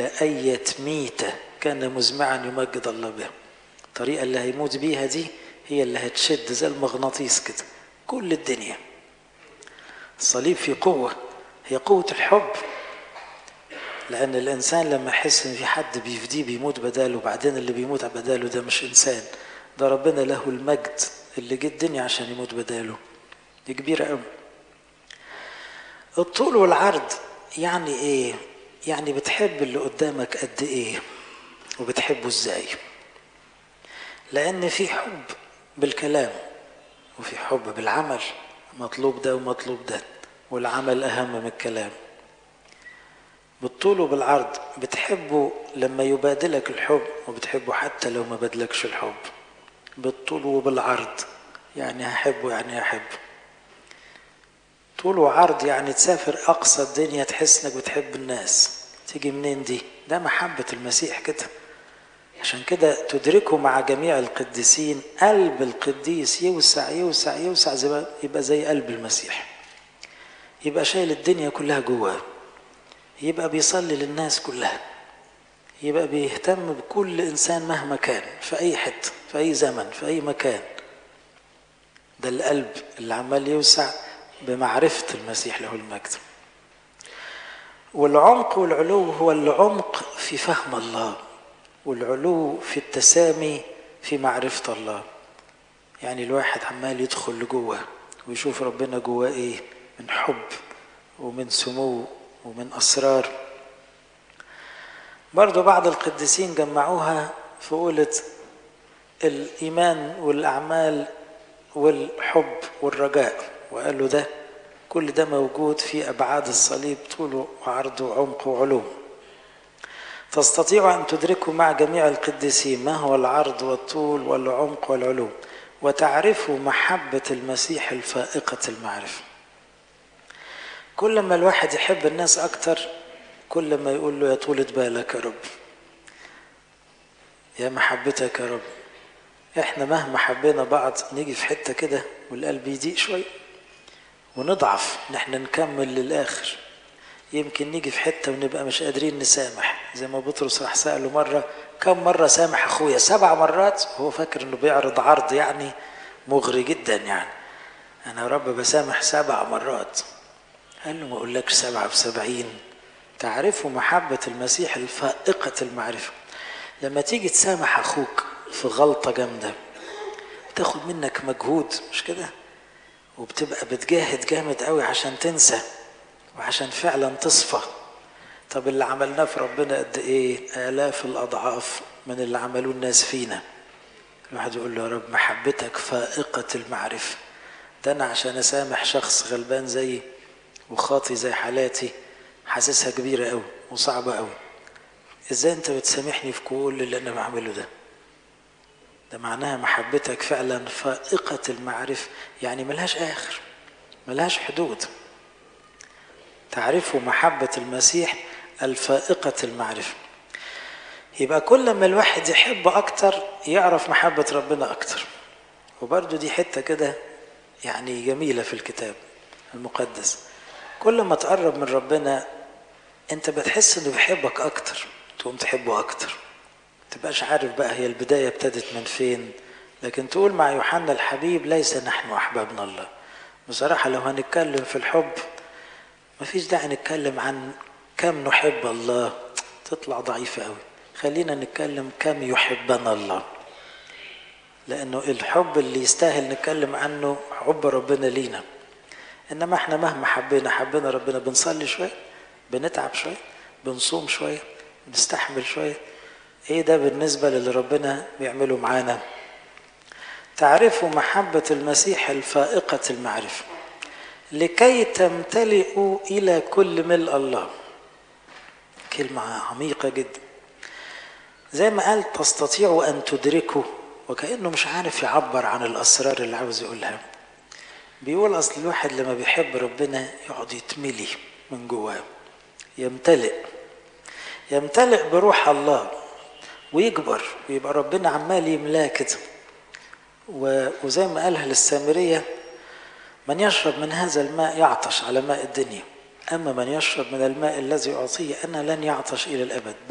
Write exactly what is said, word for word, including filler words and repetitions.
إلى أية ميتة كان مزمعا يمجد الله بها. الطريقة اللي هيموت بيها دي هي اللي هتشد زي المغناطيس كده كل الدنيا. الصليب في قوة، هي قوة الحب، لأن الإنسان لما يحس إن في حد بيفديه بيموت بداله، وبعدين اللي بيموت بداله ده مش إنسان، ده ربنا له المجد اللي جه الدنيا عشان يموت بداله، دي كبيرة قوي. الطول والعرض يعني إيه؟ يعني بتحب اللي قدامك قد إيه وبتحبه إزاي. لأن في حب بالكلام وفي حب بالعمل، مطلوب ده ومطلوب ده، والعمل أهم من الكلام. بالطول وبالعرض بتحبه لما يبادلك الحب، وبتحبه حتى لو ما بدلكش الحب. بالطول وبالعرض يعني هحبه يعني هحبه. طول وعرض يعني تسافر أقصى الدنيا تحس إنك بتحب الناس. تيجي منين دي؟ ده محبة المسيح كده. عشان كده تدركه مع جميع القديسين، قلب القديس يوسع يوسع يوسع زي يبقى زي قلب المسيح، يبقى شايل الدنيا كلها جواه، يبقى بيصلي للناس كلها، يبقى بيهتم بكل إنسان مهما كان في أي حتة في أي زمن في أي مكان. ده القلب اللي عمال يوسع بمعرفة المسيح له المجد. والعمق والعلو هو العمق في فهم الله، والعلو في التسامي في معرفة الله. يعني الواحد عمال يدخل لجوه ويشوف ربنا جواه ايه من حب ومن سمو ومن أسرار. برضو بعض القديسين جمعوها في قولة الإيمان والأعمال والحب والرجاء، وقالوا ده كل ده موجود في أبعاد الصليب، طوله وعرضه وعمقه وعلو. تستطيع أن تدركوا مع جميع القديسين ما هو العرض والطول والعمق والعلو، وتعرفوا محبة المسيح الفائقة المعرفة. كل ما الواحد يحب الناس أكتر، كل ما يقول له يا طولة بالك يا رب، يا محبتك يا رب. احنا مهما حبينا بعض نيجي في حتة كده والقلب يضيق شوي ونضعف، نحن نكمل للآخر. يمكن نيجي في حتة ونبقى مش قادرين نسامح، زي ما بطرس راح سأله مرة كم مرة سامح أخويا؟ سبع مرات. هو فاكر إنه بيعرض عرض يعني مغري جدا، يعني أنا يا رب بسامح سبع مرات. قال له ما أقولكش سبعة بسبعين. تعرفوا محبة المسيح الفائقة المعرفة. لما تيجي تسامح أخوك في غلطة جامدة تاخد منك مجهود، مش كده؟ وبتبقى بتجاهد جامد قوي عشان تنسى وعشان فعلا تصفى. طب اللي عملناه في ربنا قد ايه؟ آلاف الأضعاف من اللي عملوه الناس فينا. الواحد يقول له يا رب محبتك فائقة المعرفة. ده أنا عشان أسامح شخص غلبان زي وخاطي زي حالاتي حاسسها كبيرة قوي وصعبة قوي. إزاي أنت بتسامحني في كل اللي أنا بعمله ده؟ ده معناها محبتك فعلا فائقة المعرفة، يعني ملهاش آخر ملهاش حدود. تعرفوا محبة المسيح الفائقة المعرفة. يبقى كل ما الواحد يحب أكتر يعرف محبة ربنا أكتر. وبرضو دي حتة كده يعني جميلة في الكتاب المقدس. كل ما تقرب من ربنا أنت بتحس أنه بيحبك أكتر، تقوم تحبه أكتر. تبقاش عارف بقى هي البداية ابتدت من فين، لكن تقول مع يوحنا الحبيب ليس نحن أحبابنا الله. بصراحة لو هنتكلم في الحب مفيش داعي نتكلم عن كم نحب الله، تطلع ضعيفة قوي. خلينا نتكلم كم يحبنا الله، لأنه الحب اللي يستاهل نتكلم عنه حب ربنا لينا. إنما احنا مهما حبينا حبينا ربنا بنصلي شوية، بنتعب شوية، بنصوم شوية، بنستحمل شوية. ايه ده بالنسبة للي ربنا بيعمله معانا؟ تعرفوا محبة المسيح الفائقة المعرفة لكي تمتلئوا إلى كل ملء الله. كلمة عميقة جدا. زي ما قال تستطيعوا أن تدركوا، وكأنه مش عارف يعبر عن الأسرار اللي عاوز يقولها. بيقول أصل الواحد لما بيحب ربنا يقعد يتملي من جواه، يمتلئ يمتلئ بروح الله ويكبر، ويبقى ربنا عمال يملاه كده. وزي ما قالها للسامرية من يشرب من هذا الماء يعطش على ماء الدنيا، أما من يشرب من الماء الذي أعطيه أنا لن يعطش إلى الأبد.